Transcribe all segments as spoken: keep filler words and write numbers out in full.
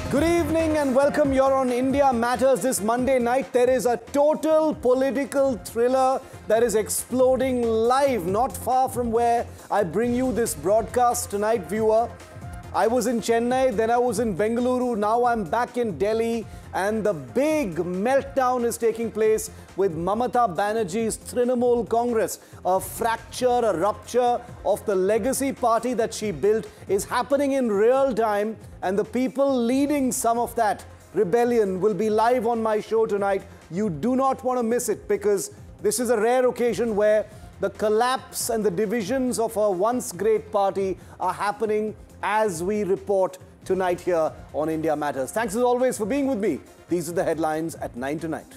Good evening and welcome. You're on India Matters this Monday night. There is a total political thriller that is exploding live, not far from where I bring you this broadcast tonight, viewer. I was in Chennai, then I was in Bengaluru, now I'm back in Delhi, and the big meltdown is taking place with Mamata Banerjee's Trinamool Congress. A fracture, a rupture of the legacy party that she built is happening in real time, and the people leading some of that rebellion will be live on my show tonight. You do not want to miss it, because this is a rare occasion where the collapse and the divisions of a once great party are happening as we report tonight here on India Matters. Thanks as always for being with me. These are the headlines at nine tonight.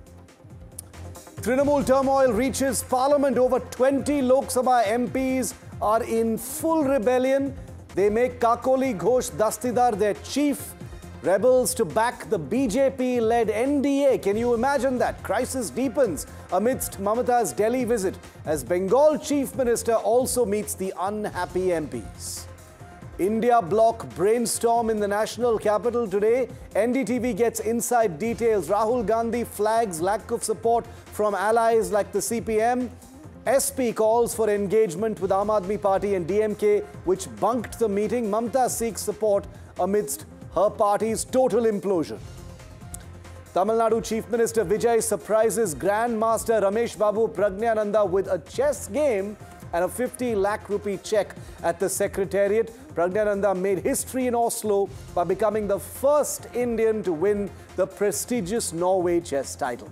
Trinamool turmoil reaches Parliament. Over twenty Lok Sabha M Ps are in full rebellion. They make Kakoli Ghosh Dastidar their chief. Rebels to back the B J P-led N D A. Can you imagine that? Crisis deepens amidst Mamata's Delhi visit as Bengal Chief Minister also meets the unhappy M Ps. India bloc brainstorm in the national capital today. N D T V gets inside details. Rahul Gandhi flags lack of support from allies like the C P M. S P calls for engagement with Aam Aadmi Party and D M K, which bunked the meeting. Mamata seeks support amidst her party's total implosion. Tamil Nadu Chief Minister Vijay surprises Grandmaster Ramesh Babu Praggnanandhaa with a chess game and a fifty lakh rupee check at the Secretariat. Praggnanandhaa made history in Oslo by becoming the first Indian to win the prestigious Norway chess title.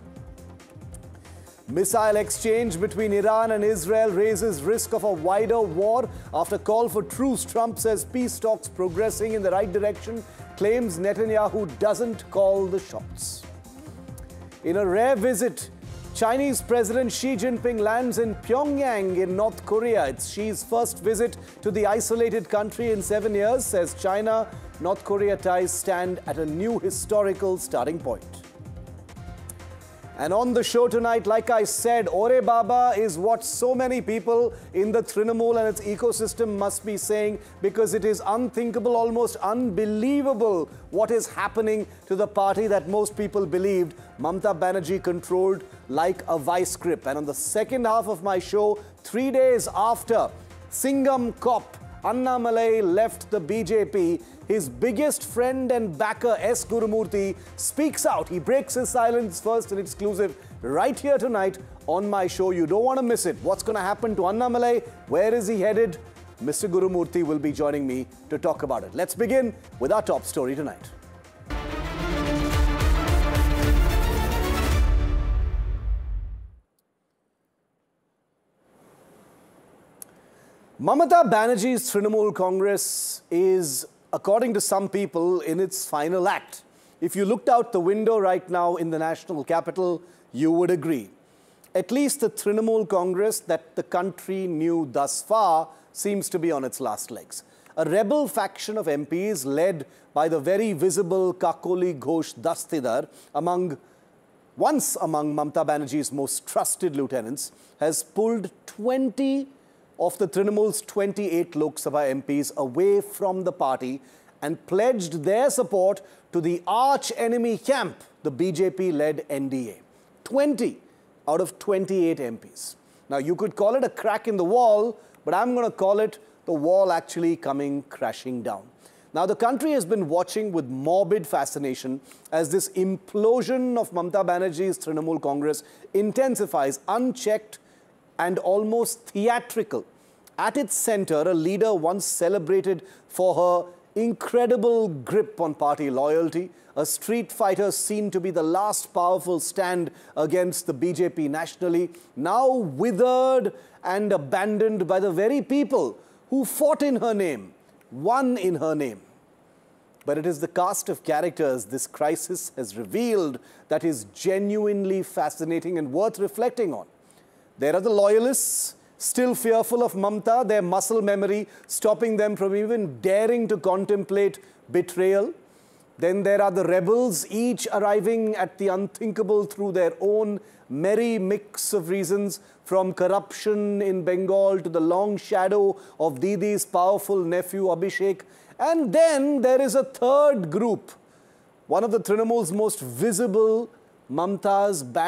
Missile exchange between Iran and Israel raises risk of a wider war. After call for truce, Trump says peace talks progressing in the right direction, claims Netanyahu doesn't call the shots. In a rare visit, Chinese President Xi Jinping lands in Pyongyang in North Korea. It's Xi's first visit to the isolated country in seven years, says China. North Korea ties stand at a new historical starting point. And on the show tonight, like I said, Ore Baba is what so many people in the Trinamool and its ecosystem must be saying, because it is unthinkable, almost unbelievable what is happening to the party that most people believed Mamata Banerjee controlled like a vice grip. And on the second half of my show, three days after Singham Cop Annamalai left the B J P, his biggest friend and backer, S. Gurumurthy, speaks out. He breaks his silence first, an exclusive right here tonight on my show. You don't want to miss it. What's going to happen to Annamalai? Where is he headed? Mister Gurumurthy will be joining me to talk about it. Let's begin with our top story tonight. Mamata Banerjee's Trinamool Congress is, according to some people, in its final act. If you looked out the window right now in the national capital, you would agree. At least the Trinamool Congress that the country knew thus far seems to be on its last legs. A rebel faction of M Ps led by the very visible Kakoli Ghosh Dastidar, among, once among Mamata Banerjee's most trusted lieutenants, has pulled twenty of the Trinamool's twenty-eight Lok Sabha M Ps away from the party and pledged their support to the arch-enemy camp, the B J P-led N D A. twenty out of twenty-eight M Ps. Now, you could call it a crack in the wall, but I'm going to call it the wall actually coming crashing down. Now, the country has been watching with morbid fascination as this implosion of Mamata Banerjee's Trinamool Congress intensifies, unchecked and almost theatrical. At its center, a leader once celebrated for her incredible grip on party loyalty, a street fighter seen to be the last powerful stand against the B J P nationally, now withered and abandoned by the very people who fought in her name, won in her name. But it is the cast of characters this crisis has revealed that is genuinely fascinating and worth reflecting on. There are the loyalists, still fearful of Mamata, their muscle memory stopping them from even daring to contemplate betrayal. Then there are the rebels, each arriving at the unthinkable through their own merry mix of reasons, from corruption in Bengal to the long shadow of Didi's powerful nephew Abhishek. And then there is a third group, one of the Trinamool's most visible, Mamta's